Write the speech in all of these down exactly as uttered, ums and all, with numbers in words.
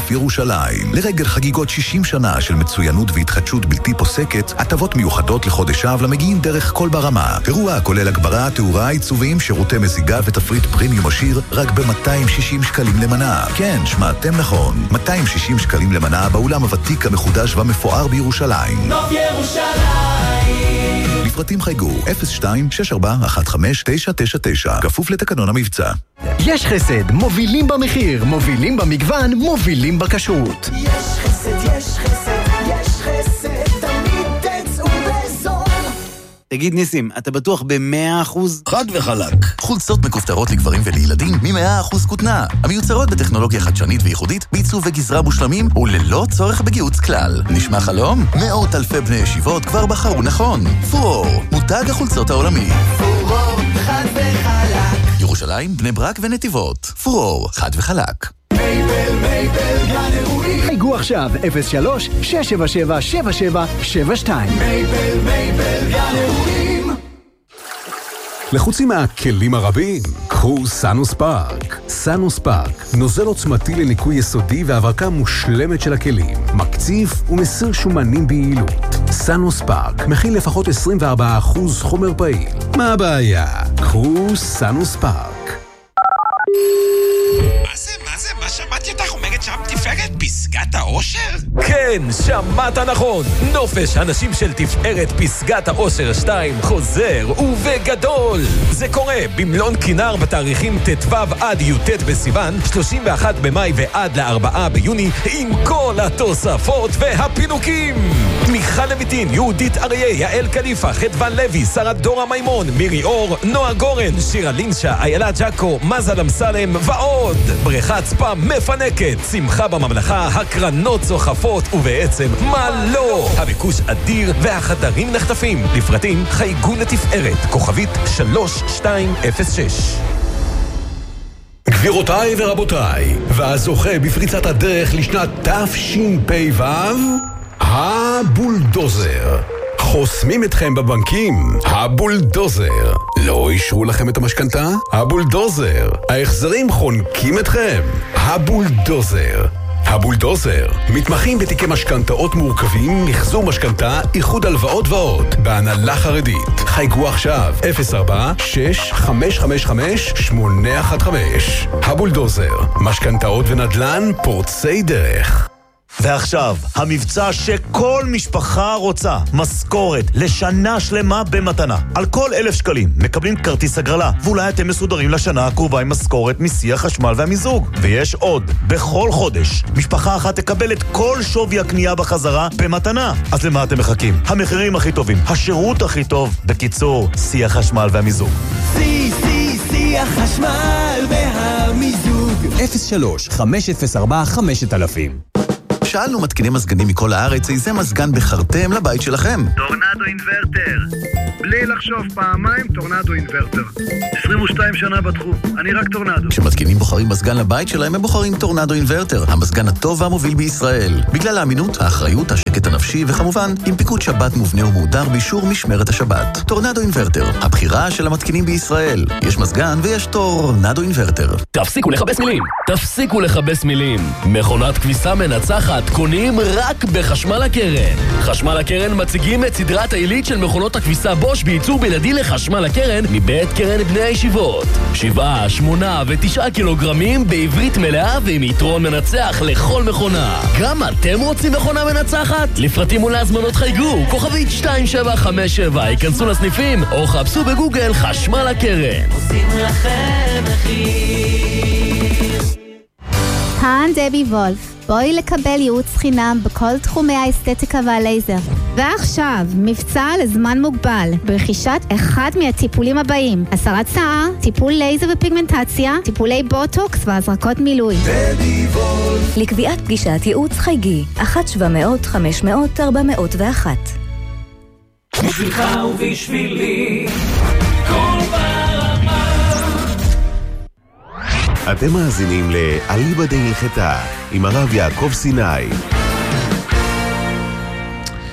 נוף ירושלים. לרגל חגיגות שישים שנה של מצוינות והתחדשות בלתי פוסקת, הטבות מיוחדות לחודש אב למגיעים דרך כל ברמה. אירוע כולל הגברה, תאורה, עיצובים, שירותי מזיגה ותפריט פרימיום עשיר רק ב-מאתיים ושישים שקלים למנה. כן, שמעתם נכון. מאתיים ושישים שקלים למנה באולם הוותיק המחודש והמפואר בירושלים. נוף ירושלים. לפרטים חייגו אפס שתיים שש ארבע אחת חמש תשע תשע תשע, כפוף לתקנון המבצע. יש חסד, מובילים במחיר, מובילים במגוון, מובילים בכשרות. יש חסד, יש חסד, יש חסד, תמיד תצאו בזול. תגיד ניסים, אתה בטוח ב-מאה אחוז? חד וחלק. חולצות מכופתרות לגברים ולילדים מ-מאה אחוז כותנה. המיוצרות בטכנולוגיה חדשנית וייחודית, בעיצוב וגזרה מושלמים וללא צורך בגיוץ כלל. נשמע חלום? מאות אלפי בני ישיבות כבר בחרו נכון. פורור, מותג החולצות העולמי. פורור, חד וחלק. ירושלים, בני ברק ונתיבות. פורור, חד וחלק. מייבל, מייבל, גן אירועים. חייגו עכשיו אפס שלוש שש שבע שבע שבע שבע שבע שתיים. מייבל, מייבל, גן אירועים. לחוצים מהכלים הרבים, קחו סאנוס פארק. סאנוס פארק, נוזל עוצמתי לניקוי יסודי והברקה מושלמת של הכלים, מקציף ומסיר שומנים ביעילות. סאנוס פארק מכיל לפחות עשרים וארבעה אחוז חומר פעיל. מה הבעיה? קחו סאנוס פארק. מה זה, מה זה, מה שמעתי אותך אומרת שם תפארת פסגת האושר? כן, שמעת נכון. נופש הנשים של תפארת פסגת האושר שתיים חוזר ובגדול. זה קורה במלון כינר בתאריכים ט"ו עד י"ט בסיוון, שלושים ואחד במאי ועד לארבעה ביוני, עם כל התוספות והפינוקים. מיכל לויטין, יהודית אריה, יעל קליפה, חדוון לוי, שרת דורה מימון, מירי אור, נועה גורן, שירה לינשה, איילה ג'קו, מזל אמסלם ועוד. בריכת ספה מפנקת, שמחה בממלכה, הקרנות צוחפות ובעצם מה לא. הביקוש אדיר והחדרים נחטפים. לפרטים חייגו לתפארת, כוכבית שלוש שתיים אפס שש. גבירותיי ורבותיי, והזוכה בפריצת הדרך לשנת תשפ"ו, הבולדוזר. חוסמים אתכם בבנקים, הבולדוזר. לא אישרו לכם את המשכנתה? הבולדוזר. ההחזרים חונקים אתכם? הבולדוזר. הבולדוזר. מתמחים בתיקי משכנתאות מורכבים, מחזור משכנתה, איחוד הלוואות ועוד. בהנהלה חרדית. חייגו עכשיו אפס ארבע שש חמש חמש חמש שמונה אחת חמש. הבולדוזר. משכנתאות ונדל"ן פורצי דרך. ועכשיו, המבצע שכל משפחה רוצה, משכורת לשנה שלמה במתנה. על כל אלף שקלים מקבלים כרטיס הגרלה, ואולי אתם מסודרים לשנה הקרובה עם משכורת מסי החשמל והמיזוג. ויש עוד, בכל חודש, משפחה אחת תקבל את כל שווי הקנייה בחזרה במתנה. אז למה אתם מחכים? המחירים הכי טובים, השירות הכי טוב, בקיצור, סי החשמל והמיזוג. סי, סי, סי החשמל והמיזוג. אפס שלוש חמש אפס ארבע חמשת אלפים. שאלנו מתקיני מזגנים מכל הארץ איזה מזגן בחרתם לבית שלכם. טורנדו אינברטר. בלי לחשוב פעמיים, טורנדו אינברטר. עשרים ושתיים שנה בתחום, אני רק טורנדו. כשמתקינים בוחרים מזגן לבית שלהם, הם בוחרים טורנדו אינברטר, המזגן הטוב והמוביל בישראל. בגלל האמינות, האחריות, השקט הנפשי, וכמובן, עם פיקוד שבת מובנה ומהודר באישור משמרת השבת. טורנדו אינברטר, הבחירה של המתקינים בישראל. יש מזגן ויש טורנדו אינברטר. תפסיקו לחבס מילים. תפסיקו לחבס מילים. מכונת כביסה מנצחת קונים רק בחשמל הקרן. חשמל הקרן מציגים את סדרת העילית של מכונות הכביסה בוש בייצור בלעדי לחשמל הקרן מבית קרן בני הישיבות. שבעה, שמונה ותשעה קילוגרמים בעברית מלאה ועם יתרון מנצח לכל מכונה. גם אתם רוצים מכונה מנצחת? לפרטים ולהזמנות חייגו, כוכבית שתיים שבע חמש שבע, ייכנסו לסניפים או חפשו בגוגל חשמל הקרן. עושים לכם מחיר. כאן דבי וולף. בואי לקבל ייעוץ חינם בכל תחומי האסתטיקה והלייזר. ועכשיו, מבצע לזמן מוגבל, ברכישת אחד מהטיפולים הבאים: הסרת שיער, טיפול לייזר ופיגמנטציה, טיפולי בוטוקס והזרקות מילוי. דבי וולף. לקביעת פגישת ייעוץ חייגי, אחת שבע מאות חמש מאות ארבע מאות ואחת. בשבילך ובשבילי, כל ברמה. אתם מאזינים לאליבא דהלכתה עם הרב יעקב סיני.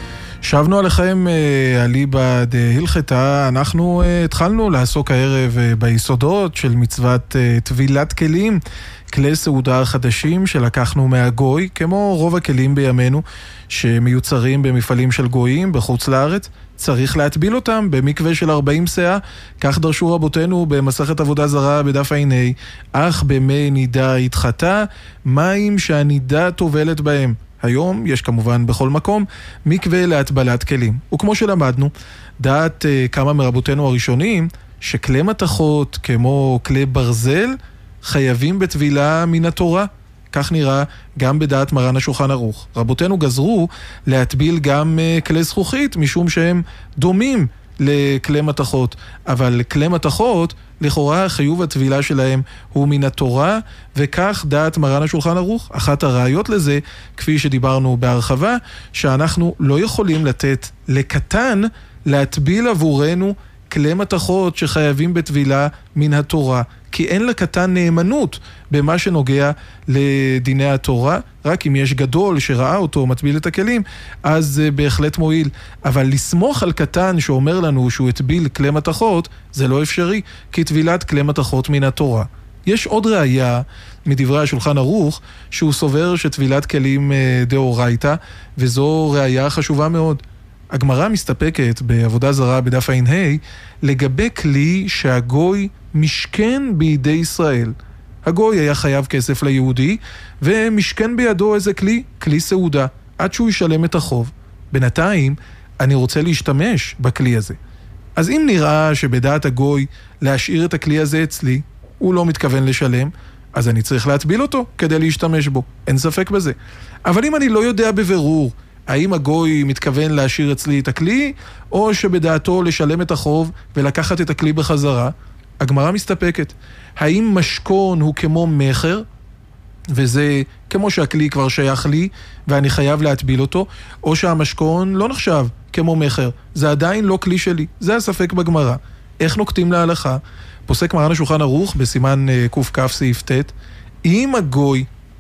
שבנו עליכם אליבא דהלכתה. אנחנו התחלנו לעסוק הערב ביסודות של מצוות טבילת כלים, כלי סעודה חדשים שלקחנו מהגוי, כמו רוב הכלים בימינו שמיוצרים במפעלים של גויים בחוץ לארץ. צריך להטביל אותם במקווה של ארבעים שאה, כך דרשו רבותינו במסכת עבודה זרה בדף עיני, אך במי נידה התחתה, מים שהנידה טובלת בהם. היום יש כמובן בכל מקום מקווה להטבלת כלים. וכמו שלמדנו, דעת uh, כמה מרבותינו הראשונים, שכלי מתכות כמו כלי ברזל חייבים בטבילה מן התורה. כך נראה גם בדעת מרן השולחן ערוך. רבותינו גזרו להטביל גם uh, כלי זכוכית, משום שהם דומים לכלי מתכות. אבל כלי מתכות, לכאורה חיוב הטבילה שלהם הוא מן התורה, וכך דעת מרן השולחן ערוך. אחת הראיות לזה, כפי שדיברנו בהרחבה, שאנחנו לא יכולים לתת לקטן להטביל עבורנו כלי מתכות שחייבים בטבילה מן התורה, כי אין לקטן נאמנות במה שנוגע לדיני התורה. רק אם יש גדול שראה אותו מטביל את הכלים, אז זה בהחלט מועיל. אבל לסמוך על קטן שאומר לנו שהוא הטביל כלי מתכות, זה לא אפשרי, כי טבילת כלי מתכות מן התורה. יש עוד ראיה מדברי השולחן ערוך, שהוא סובר שטבילת כלים דאורייתא, וזו ראיה חשובה מאוד. הגמרא מסתפקת בעבודה זרה בדף ע"ה לגבי כלי שהגוי משכן בידי ישראל. הגוי היה חייב כסף ליהודי, ומשכן בידו איזה כלי, כלי סעודה, עד שהוא ישלם את החוב. בינתיים אני רוצה להשתמש בכלי הזה. אז אם נראה שבדעת הגוי להשאיר את הכלי הזה אצלי, הוא לא מתכוון לשלם, אז אני צריך להטביל אותו כדי להשתמש בו. אין ספק בזה. אבל אם אני לא יודע בבירור האם הגוי מתכוון להשאיר אצלי את הכלי, או שבדעתו לשלם את החוב ולקחת את הכלי בחזרה, הגמרא מסתפקת. האם משכון הוא כמו מחר, וזה כמו שהכלי כבר שייך לי ואני חייב להטביל אותו, או שהמשכון לא נחשב כמו מחר, זה עדיין לא כלי שלי. זה הספק בגמרא. איך נוקטים להלכה? פוסק מרן השולחן ערוך בסימן ק"כ סעיף ט', אם הגוי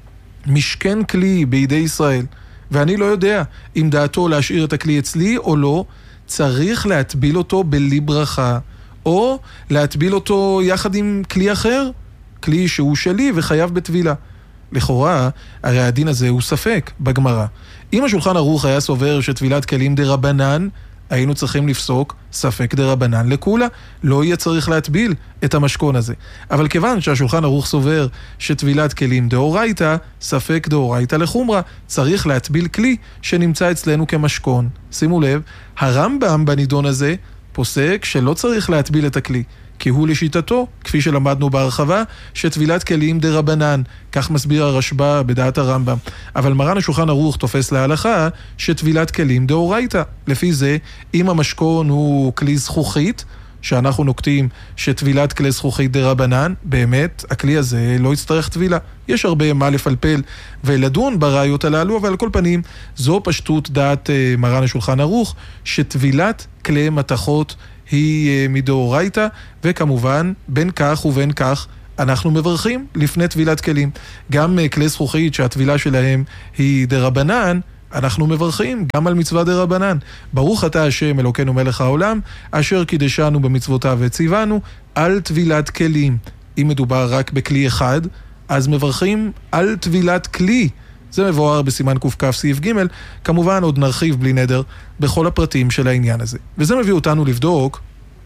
משכן כלי בידי ישראל, ואני לא יודע אם דעתו להשאיר את הכלי אצלי או לא, צריך להטביל אותו בלי ברכה, או להטביל אותו יחד עם כלי אחר, כלי שהוא שלי וחייב בטבילה. לכאורה, הרי הדין הזה הוא ספק בגמרא. אם השולחן ערוך היה סובר שטבילת כלים דרבנן, היינו צריכים לפסוק ספק דרבנן לכולה, לא יהיה צריך להטביל את המשכון הזה. אבל כיוון שהשולחן ערוך סובר שטבילת כלים דאורייתא, ספק דאורייתא לחומרה, צריך להטביל כלי שנמצא אצלנו כמשכון. שימו לב, הרמב"ם בנידון הזה פוסק שלא צריך להטביל את הכלי, כי הוא לשיטתו, כפי שלמדנו בהרחבה, שטבילת כלים דרבנן, כך מסביר הרשב"א בדעת הרמב"ם. אבל מרן השולחן ערוך תופס להלכה שטבילת כלים דאורייתא. לפי זה, אם המשכון הוא כלי זכוכית, שאנחנו נוקטים שטבילת כלי זכוכית דרבנן, באמת הכלי הזה לא יצטרך טבילה. יש הרבה מה לפלפל ולדון בראיות הללו, אבל על כל פנים זו פשטות דעת מרן השולחן ערוך, שטבילת כלי מתכות היא מדאורייתא, וכמובן בין כך ובין כך אנחנו מברכים לפני טבילת כלים. גם כלי זכוכית שהטבילה שלהם היא דרבנן, אנחנו מברכים גם על מצווה דרבנן. ברוך אתה השם אלוקינו מלך העולם, אשר קידשנו במצוותיו וציוונו על טבילת כלים. אם מדובר רק בכלי אחד, אז מברכים על טבילת כלי. זה מבואר בסימן ק"כ סעיף ג', כמובן עוד נרחיב בלי נדר בכל הפרטים של העניין הזה. וזה מביא אותנו לבדוק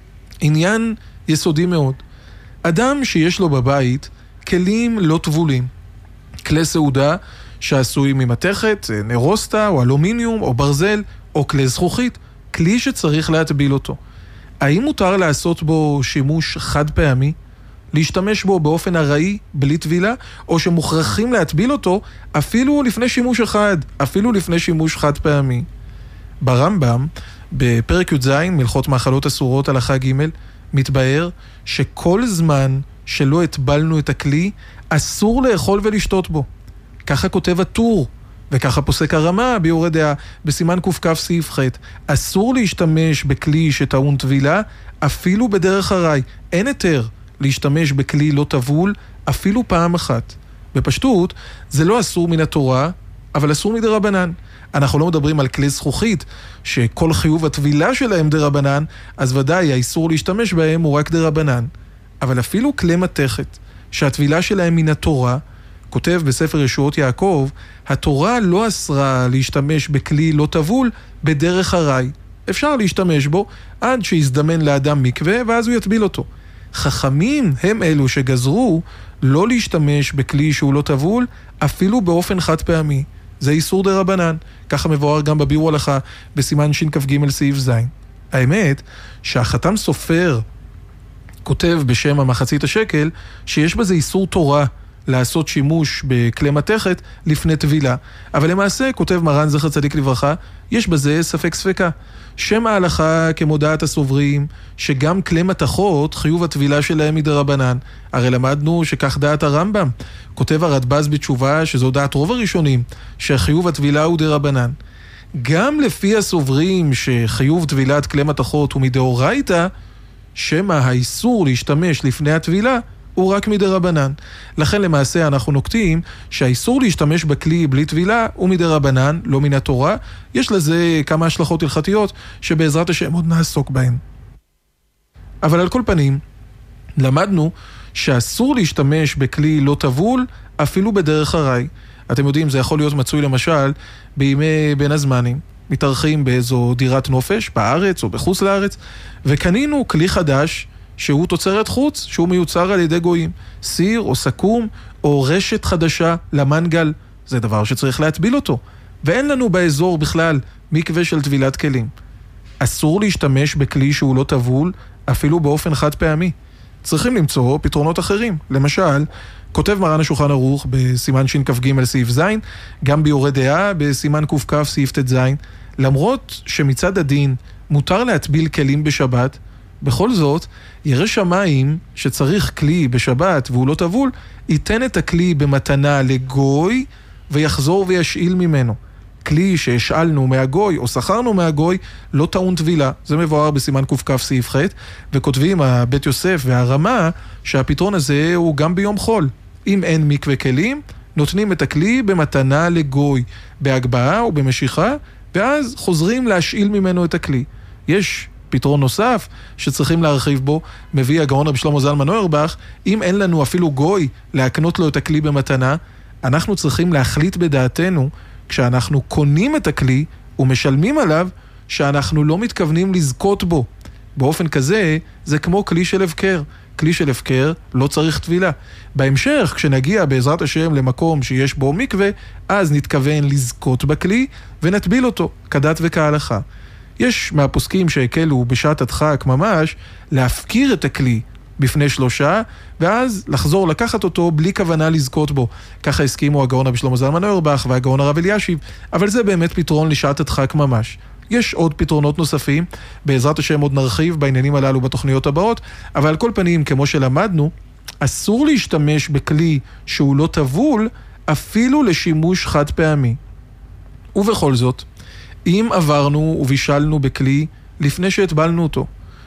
עניין יסודי מאוד. אדם שיש לו בבית כלים לא טבולים, כלי סעודה שעשוי ממתכת, נרוסטה או אלומיניום או ברזל או כלי זכוכית, כלי שצריך להטביל אותו. האם מותר לעשות בו שימוש חד פעמי? להשתמש בו באופן הראי, בלי טבילה, או שמוכרחים להטביל אותו אפילו לפני שימוש אחד, אפילו לפני שימוש חד פעמי? ברמב"ם, בפרק י"ז, מלכות מאכלות אסורות הלכה ג', מתבאר שכל זמן שלא הטבלנו את הכלי, אסור לאכול ולשתות בו. ככה כותב הטור, וככה פוסק הרמה ביורה דעה בסימן ק"כ סעיף ח'. אסור להשתמש בכלי שטעון טבילה, אפילו בדרך הרי. אין היתר להשתמש בכלי לא טבול אפילו פעם אחת. בפשטות, זה לא אסור מן התורה, אבל אסור מדרבנן. אנחנו לא מדברים על כלי זכוכית, שכל חיוב הטבילה שלהם דרבנן, אז ודאי האיסור להשתמש בהם הוא רק דרבנן. אבל אפילו כלי מתכת, שהטבילה שלהם מן התורה, כותב בספר ישועות יעקב, התורה לא אסרה להשתמש בכלי לא טבול בדרך הרי. אפשר להשתמש בו עד שיזדמן לאדם מקווה, ואז הוא יטביל אותו. חכמים הם אלו שגזרו לא להשתמש בכלי שהוא לא טבול, אפילו באופן חד פעמי. זה איסור דרבנן. ככה מבואר גם בביאור הלכה בסימן שכ"ג סעיף ז'. האמת שהחתם סופר כותב בשם המחצית השקל שיש בזה איסור תורה לעשות שימוש בכלי מתכת לפני טבילה. אבל למעשה, כותב מרן זכר צדיק לברכה, יש בזה ספק ספקה. שם ההלכה כמודעת הסוברים שגם כלי מתכות חיוב הטבילה שלהם מדרבנן. הרי למדנו שכך דעת הרמב"ם. כותב הרדב"ז בתשובה שזו דעת רוב הראשונים, שחיוב הטבילה הוא דרבנן. גם לפי הסוברים שחיוב טבילת כלי מתכות הוא מדאורייתא, שמה האיסור להשתמש לפני הטבילה הוא רק מדרבנן. לכן למעשה אנחנו נוקטים שהאיסור להשתמש בכלי בלי טבילה הוא מדרבנן, לא מן התורה. יש לזה כמה השלכות הלכתיות שבעזרת השם עוד נעסוק בהן. אבל על כל פנים, למדנו שאסור להשתמש בכלי לא טבול אפילו בדרך הרי. אתם יודעים, זה יכול להיות מצוי למשל בימי בין הזמנים. מתארחים באיזו דירת נופש, בארץ או בחוץ לארץ, וקנינו כלי חדש שהוא תוצרת חוץ, שהוא מיוצר על ידי גויים. סיר או סכו"ם או רשת חדשה למנגל, זה דבר שצריך להטביל אותו. ואין לנו באזור בכלל מקווה של טבילת כלים. אסור להשתמש בכלי שהוא לא טבול, אפילו באופן חד פעמי. צריכים למצוא פתרונות אחרים. למשל, כותב מרן השולחן ערוך בסימן שכ"ג סעיף ז', גם ביורה דעה בסימן ק"כ סעיף ט"ז, למרות שמצד הדין מותר להטביל כלים בשבת, בכל זאת, ירא שמיים שצריך כלי בשבת והוא לא טבול, ייתן את הכלי במתנה לגוי ויחזור וישאיל ממנו. כלי שהשאלנו מהגוי או שכרנו מהגוי לא טעון טבילה. זה מבואר בסימן ק"כ סעיף ח', וכותבים הבית יוסף והרמה שהפתרון הזה הוא גם ביום חול. אם אין מקווה כלים, נותנים את הכלי במתנה לגוי, בהגבהה או במשיכה, ואז חוזרים להשאיל ממנו את הכלי. יש פתרון נוסף שצריכים להרחיב בו, מביא הגאון רבי שלמה זלמן אוירבך, אם אין לנו אפילו גוי להקנות לו את הכלי במתנה, אנחנו צריכים להחליט בדעתנו, כשאנחנו קונים את הכלי ומשלמים עליו, שאנחנו לא מתכוונים לזכות בו. באופן כזה, זה כמו כלי של הפקר. כלי של הפקר לא צריך טבילה. בהמשך, כשנגיע בעזרת השם למקום שיש בו מקווה, אז נתכוון לזכות בכלי ונטביל אותו, כדת וכהלכה. יש מהפוסקים שהקלו בשעת הדחק ממש להפקיר את הכלי בפני שלושה, ואז לחזור לקחת אותו בלי כוונה לזכות בו. ככה הסכימו הגאון רבי שלמה זלמן אוירבך והגאון הרב אלישיב, אבל זה באמת פתרון לשעת הדחק ממש. יש עוד פתרונות נוספים, בעזרת השם עוד נרחיב בעניינים הללו בתוכניות הבאות, אבל על כל פנים, כמו שלמדנו, אסור להשתמש בכלי שהוא לא טבול, אפילו לשימוש חד פעמי. ובכל זאת, אם עברנו ובישלנו בכלי לפני שהטבלנו אותו,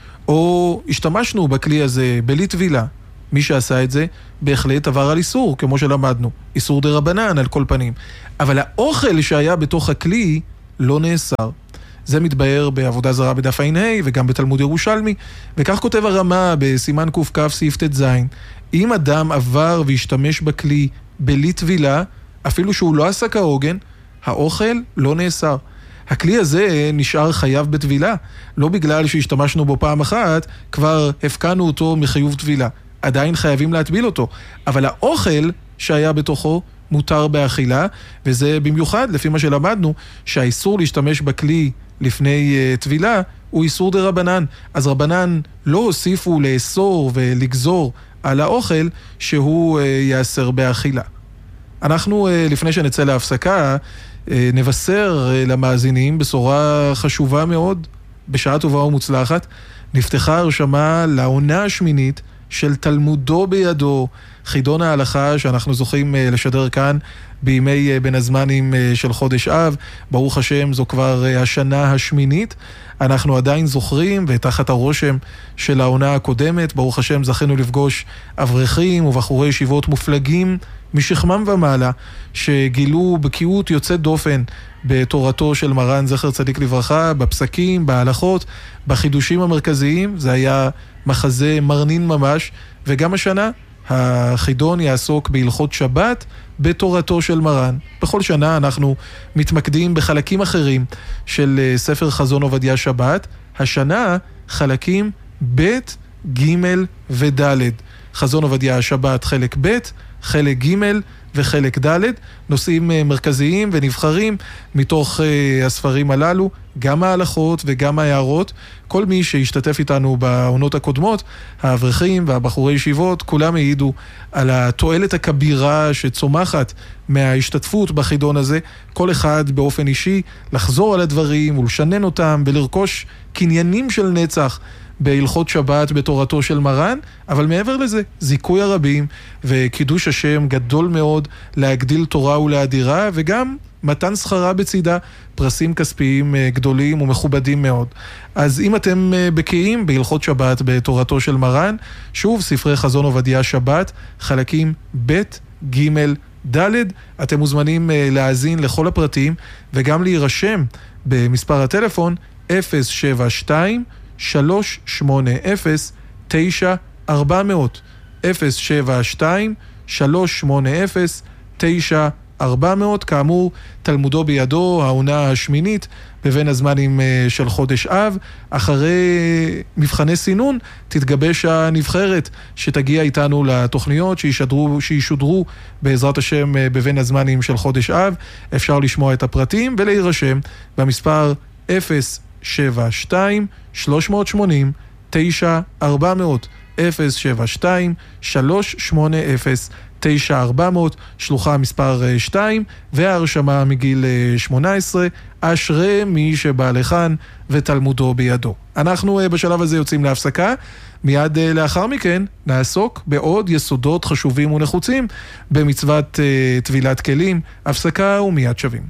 או השתמשנו בכלי הזה בלי טבילה, מי שעשה את זה בהחלט עבר על איסור, כמו שלמדנו, איסור דרבנן על כל פנים. אבל האוכל שהיה בתוך הכלי לא נאסר. זה מתבאר בעבודה זרה בדף ע"ה וגם בתלמוד ירושלמי, וכך כותב הרמה בסימן ק"כ סעיף ט"ז, אם אדם עבר והשתמש בכלי בלי טבילה, אפילו שהוא לא עשה כהוגן, האוכל לא נאסר. הכלי הזה נשאר חייב בטבילה, לא בגלל שהשתמשנו בו פעם אחת, כבר הפקענו אותו מחיוב טבילה. עדיין חייבים להטביל אותו, אבל האוכל שהיה בתוכו מותר באכילה, וזה במיוחד לפי מה שלמדנו, שהאיסור להשתמש בכלי לפני uh, טבילה הוא איסור דרבנן. אז רבנן לא הוסיפו לאסור ולגזור על האוכל שהוא uh, יאסר באכילה. אנחנו uh, לפני שנצא להפסקה uh, נבשר uh, למאזינים בשורה חשובה מאוד, בשעה טובה ומוצלחת. נפתחה הרשמה לעונה השמינית של תלמודו בידו, חידון ההלכה שאנחנו זוכים לשדר כאן בימי בין הזמנים של חודש אב. ברוך השם, זו כבר השנה השמינית. אנחנו עדיין זוכרים, ותחת הרושם של העונה הקודמת, ברוך השם זכינו לפגוש אברכים ובחורי ישיבות מופלגים משכמם ומעלה, שגילו בקיאות יוצאת דופן בתורתו של מרן זכר צדיק לברכה, בפסקים, בהלכות, בחידושים המרכזיים. זה היה מחזה מרנין ממש, וגם השנה החידון יעסוק בהלכות שבת בתורתו של מרן. בכל שנה אנחנו מתמקדים בחלקים אחרים של ספר חזון עובדיה שבת. השנה חלקים ב', ג' וד'. חזון עובדיה שבת חלק ב', חלק ג' וחלק ד', נושאים מרכזיים ונבחרים מתוך הספרים הללו, גם ההלכות וגם ההערות. כל מי שהשתתף איתנו בעונות הקודמות, האברכים והבחורי ישיבות, כולם העידו על התועלת הכבירה שצומחת מההשתתפות בחידון הזה. כל אחד באופן אישי לחזור על הדברים ולשנן אותם ולרכוש קניינים של נצח בהלכות שבת בתורתו של מרן, אבל מעבר לזה, זיכוי הרבים וקידוש השם גדול מאוד להגדיל תורה ולהדירה, וגם מתן שכרה בצידה, פרסים כספיים גדולים ומכובדים מאוד. אז אם אתם בקיאים בהלכות שבת בתורתו של מרן, שוב ספרי חזון עובדיה שבת, חלקים ב', ג', ד', אתם מוזמנים להאזין לכל הפרטים וגם להירשם במספר הטלפון אפס שבע שתיים שלוש שמונה אפס תשע ארבע מאות, אפס שבע שתיים שלוש שמונה אפס תשע ארבע מאות. כאמור, תלמודו בידו, העונה השמינית בבין הזמנים של חודש אב. אחרי מבחני סינון תתגבש הנבחרת שתגיע איתנו לתוכניות שישדרו, שישודרו בעזרת השם בבין הזמנים של חודש אב. אפשר לשמוע את הפרטים ולהירשם במספר אפס שבע שתיים שלוש שמונה תשע ארבע מאות, אפס שבע שתיים שלוש שמונה אפס תשע ארבע מאות, שלוחה מספר שתיים, וההרשמה מגיל שמונה עשרה. אשרי מי שבא לכאן ותלמודו בידו. אנחנו בשלב הזה יוצאים להפסקה. מיד לאחר מכן נעסוק בעוד יסודות חשובים ונחוצים במצוות טבילת כלים. הפסקה ומיד שווים.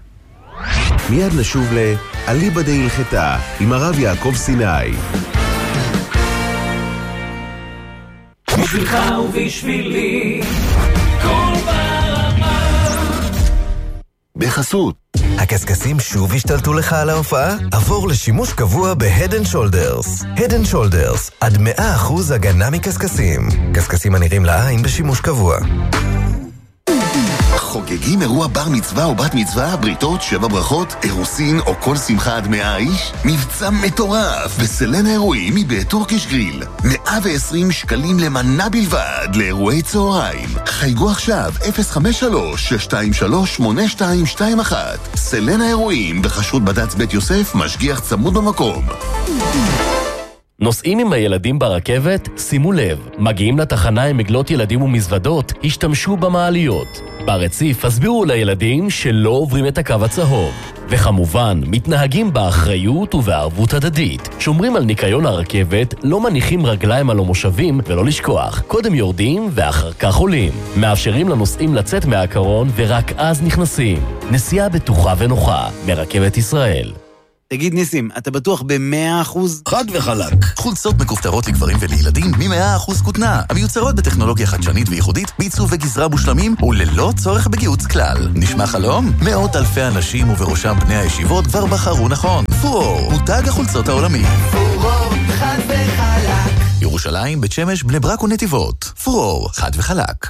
מיד נשוב לאליבא דהילכתה עם הרב יעקב סיני. בשבילך ובשבילי כל ברמה. בחסות הקסקסים שוב השתלטו לך על ההופעה? עבור לשימוש קבוע ב-Head and Shoulders. Head and Shoulders, עד מאה אחוז הגנה מקסקסים. קסקסים הנראים לעין בשימוש קבוע. חוגגים אירוע בר מצווה או בת מצווה, בריתות, שבע ברכות, אירוסין או כל שמחה עד מאה איש? מבצע מטורף בסלן האירועים מבית טורקיש גריל. מאה ועשרים שקלים למנה בלבד לאירועי צהריים. חייגו עכשיו אפס חמש שלוש שש שתיים שלוש שמונה שתיים שתיים אחת. סלן האירועים בחשות בד"ץ בית יוסף, משגיח צמוד במקום. נוסעים עם הילדים ברכבת? שימו לב, מגיעים לתחנה עם מגלות ילדים ומזוודות, השתמשו במעליות. ברציף הסבירו לילדים שלא עוברים את הקו הצהוב. וכמובן, מתנהגים באחריות ובערבות הדדית. שומרים על ניקיון הרכבת, לא מניחים רגליים על המושבים ולא לשכוח. קודם יורדים ואחר כך עולים. מאפשרים לנוסעים לצאת מהקרון ורק אז נכנסים. נסיעה בטוחה ונוחה מרכבת ישראל. תגיד ניסים, אתה בטוח ב-מאה אחוז? חד וחלק. חולצות מכופתרות לגברים ולילדים מ-מאה אחוז כותנה, המיוצרות בטכנולוגיה חדשנית וייחודית, בעיצוב וגזרה מושלמים וללא צורך בגיוץ כלל. נשמע חלום? מאות אלפי אנשים ובראשם בני הישיבות כבר בחרו נכון. פורור, מותג החולצות העולמי. פורור, חד וחלק. ירושלים, בית שמש, בני ברק ונתיבות. פורור, חד וחלק.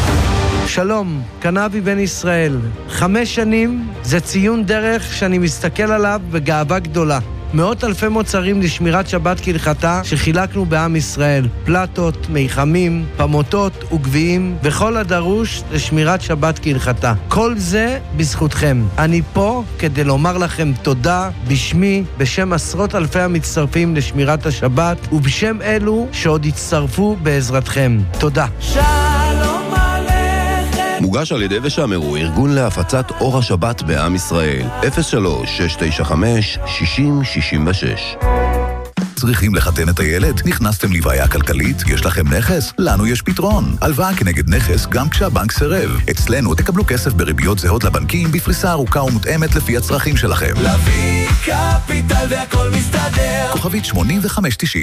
שלום, קנאבי בן ישראל. חמש שנים זה ציון דרך שאני מסתכל עליו בגאווה גדולה. מאות אלפי מוצרים לשמירת שבת כהלכתה שחילקנו בעם ישראל. פלטות, מיחמים, פמוטות וגביעים וכל הדרוש לשמירת שבת כהלכתה. כל זה בזכותכם. אני פה כדי לומר לכם תודה בשמי, בשם עשרות אלפי המצטרפים לשמירת השבת ובשם אלו שעוד יצטרפו בעזרתכם. תודה. שלום מוגש על ידי ושמרו, ארגון להפצת אור השבת בעם ישראל. אפס שלוש שש תשע חמש שישים שישים ושש. צריכים לחתן את הילד? נכנסתם לבעיה כלכלית? יש לכם נכס? לנו יש פתרון. הלוואה כנגד נכס גם כשהבנק סירב. אצלנו תקבלו כסף בריביות זהות לבנקים בפריסה ארוכה ומותאמת לפי הצרכים שלכם. להביא קפיטל והכל מסתדר. כוכבית שמונים וחמש תשעים.